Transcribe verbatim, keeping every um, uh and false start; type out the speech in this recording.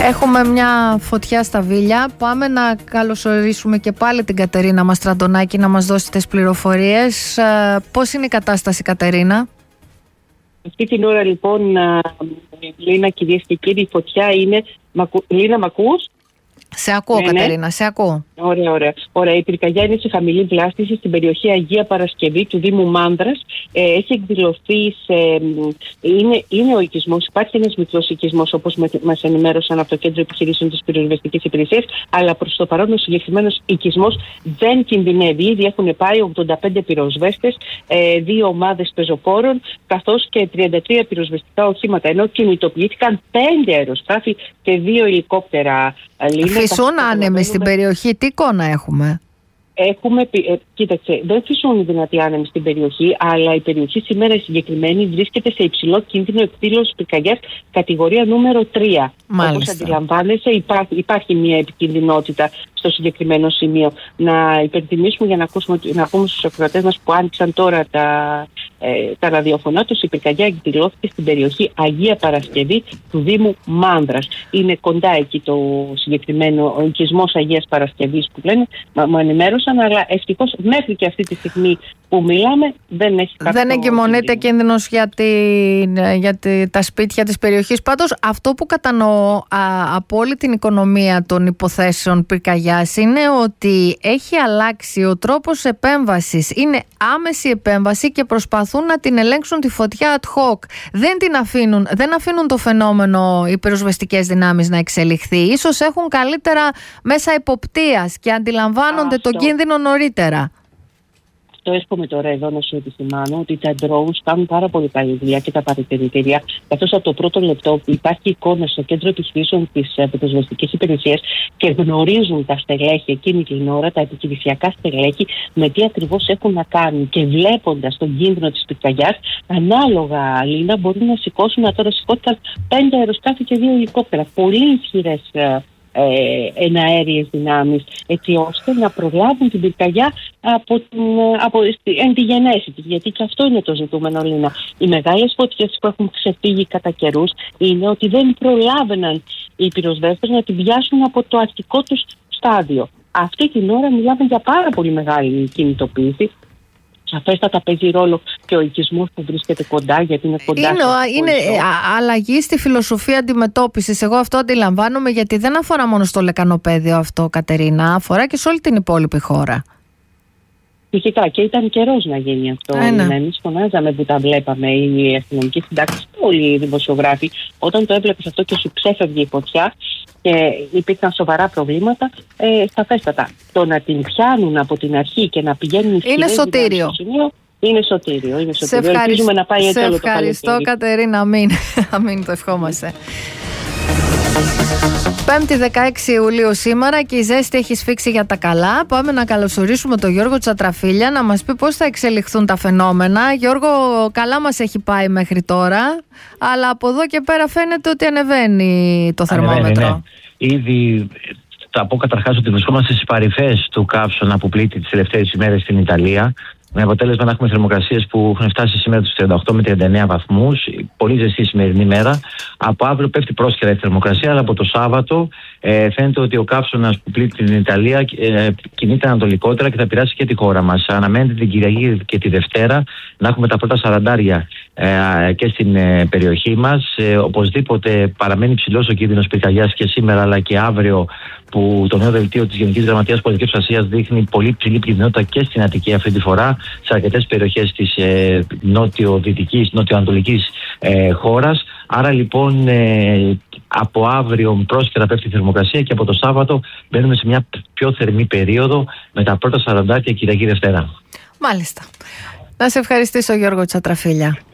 Έχουμε μια φωτιά στα Βίλια. Πάμε να καλωσορίσουμε και πάλι την Κατερίνα Μαστραντονάκη να μας δώσει τις πληροφορίες. Πώς είναι η κατάσταση, Κατερίνα? Αυτή την ώρα λοιπόν, Λίνα, κυρίες και κύριοι, η φωτιά είναι... Λίνα, μ' ακούς? Σε ακούω, ναι, Κατερίνα, ναι. σε ακούω. Ωραία, ωραία. ωραία. Η πυρκαγιά είναι σε χαμηλή βλάστηση στην περιοχή Αγία Παρασκευή του Δήμου Μάνδρας. Ε, έχει εκδηλωθεί σε... Είναι, είναι ο οικισμός, υπάρχει ένας μικρός οικισμός, όπως μας ενημέρωσαν από το Κέντρο Επιχειρήσεων της Πυροσβεστικής Υπηρεσίας, αλλά προς το παρόν ο συγκεκριμένος οικισμός δεν κινδυνεύει. Ήδη έχουν πάει ογδόντα πέντε πυροσβέστες, ε, δύο ομάδες πεζοπόρων, καθώς και τριάντα τρία πυροσβεστικά οχήματα, ενώ κινητοποιήθηκαν πέντε αεροσκάφη και δύο ελικόπτερα. Φυσούν άνεμοι στην περιοχή, τι εικόνα έχουμε? Έχουμε, ε, κοίταξε, δεν φυσούν οι δυνατοί άνεμοι στην περιοχή, αλλά η περιοχή σήμερα η συγκεκριμένη βρίσκεται σε υψηλό κίνδυνο εκδήλωσης πυρκαγιάς κατηγορία νούμερο τρία. Όπως αντιλαμβάνεσαι, υπάρχει, υπάρχει μια επικινδυνότητα στο συγκεκριμένο σημείο. Να υπενθυμίσουμε για να, ακούσουμε, να πούμε στους ακροατές μας που άνοιξαν τώρα τα, ε, τα ραδιοφωνά τους, η πυρκαγιά εκδηλώθηκε στην περιοχή Αγία Παρασκευή του Δήμου Μάνδρας. Είναι κοντά εκεί το συγκεκριμένο ο οικισμός Αγίας Παρασκευής που λένε, μου ενημέρωσαν, αλλά ευτυχώς μέχρι και αυτή τη στιγμή που μιλάμε δεν έχει κάποιο... Δεν εγκυμονείται κίνδυνος για, την, για τη, τα σπίτια της περιοχής. Πάντως αυτό που κατανοώ α, από όλη την οικονομία των υποθέσεων πυρκαγιάς είναι ότι έχει αλλάξει ο τρόπος επέμβασης. Είναι άμεση επέμβαση και προσπαθούν να την ελέγξουν τη φωτιά ad hoc. Δεν την αφήνουν, δεν αφήνουν το φαινόμενο οι πυροσβεστικές δυνάμεις να εξελιχθεί. Ίσως έχουν καλύτερα μέσα εποπτείας και αντιλαμβάνονται Α, τον κίνδυνο νωρίτερα. Το εύχομαι τώρα εδώ να σου επισημάνω ότι τα drones κάνουν πάρα πολύ καλή δουλειά και τα παρατηρητήρια, καθώς από το πρώτο λεπτό υπάρχει εικόνα στο Κέντρο Επιχειρήσεων της Πυροσβεστικής Υπηρεσίας και γνωρίζουν τα στελέχη εκείνη την ώρα, τα επιχειρησιακά στελέχη, με τι ακριβώς έχουν να κάνουν. Και βλέποντας τον κίνδυνο της πυρκαγιάς, ανάλογα, Λίνα, μπορούν να σηκώσουν, να τώρα σηκώθηκαν πέντε αεροσκάφη και δύο ελικόπτερα. Πολύ ισχυρές Ε, εναέριες δυνάμεις, έτσι ώστε να προλάβουν την πυρκαγιά από, την, από εν τη γενέση της. Γιατί και αυτό είναι το ζητούμενο, Λίνα. Οι μεγάλες φωτιές που έχουν ξεφύγει κατά καιρούς είναι ότι δεν προλάβαιναν οι πυροσβέστες να την πιάσουν από το αρχικό τους στάδιο. Αυτή την ώρα μιλάμε για πάρα πολύ μεγάλη κινητοποίηση. Σαφέστατα παίζει ρόλο και ο οικισμός που βρίσκεται κοντά, γιατί είναι κοντά. Είναι, είναι αλλαγή στη φιλοσοφία αντιμετώπισης. Εγώ αυτό αντιλαμβάνομαι, γιατί δεν αφορά μόνο στο λεκανοπέδιο αυτό, Κατερίνα, αφορά και σε όλη την υπόλοιπη χώρα. Φυσικά, και ήταν καιρός να γίνει αυτό. Εμείς φωνάζαμε που τα βλέπαμε, οι αστυνομικοί συντάξεις, όλοι οι δημοσιογράφοι, όταν το έβλεπες αυτό και σου ξέφευγε η φωτιά και υπήρχαν σοβαρά προβλήματα, ε, σταφέστατα. Το να την πιάνουν από την αρχή και να πηγαίνουν είναι σωτήριο. Σημείο, είναι σωτήριο. Είναι σωτήριο. Σε ευχαριστώ, να πάει έτσι σε όλο ευχαριστώ το Κατερίνα, αμήν. αμήν το ευχόμαστε. Πέμπτη δεκαέξι Ιουλίου σήμερα και η ζέστη έχει σφίξει για τα καλά. Πάμε να καλωσορίσουμε τον Γιώργο Τσατραφίλια να μας πει πώς θα εξελιχθούν τα φαινόμενα. Γιώργο, καλά μας έχει πάει μέχρι τώρα, αλλά από εδώ και πέρα φαίνεται ότι ανεβαίνει το θερμόμετρο. Ανεβαίνει, ναι. Ήδη θα πω καταρχάς ότι βρισκόμαστε στις παρυφές του καύσωνα που πλήττει τις τελευταίες ημέρες στην Ιταλία. Με αποτέλεσμα να έχουμε θερμοκρασίες που έχουν φτάσει σήμερα τους τριάντα οκτώ με τριάντα εννέα βαθμούς. Πολύ ζεστή σημερινή μέρα. Από αύριο πέφτει πρόσχερα η θερμοκρασία, αλλά από το Σάββατο ε, φαίνεται ότι ο καύσωνας που πλήττει την Ιταλία ε, κινείται ανατολικότερα και θα πειράσει και τη χώρα μας. Αναμένεται την Κυριακή και τη Δευτέρα να έχουμε τα πρώτα σαραντάρια ε, και στην ε, περιοχή μας. Ε, οπωσδήποτε παραμένει ψηλός ο κίνδυνος πυρκαγιάς και σήμερα αλλά και αύριο, που το νέο δελτίο της Γενικής Γραμματείας Πολιτικής Προστασίας δείχνει πολύ ψηλή πληθυνότητα και στην Αττική αυτή τη φορά, σε αρκετές περιοχές της ε, νότιο-δυτικής, νότιο-ανατολικής ε, χώρας. Άρα λοιπόν ε, από αύριο πρόσφαιρα πέφτει η θερμοκρασία και από το Σάββατο μπαίνουμε σε μια πιο θερμή περίοδο με τα πρώτα σαραντάρια Κυριακή Δευτέρα. Μάλιστα. Να σε ευχαριστήσω, Γιώργο Τσατραφίλια.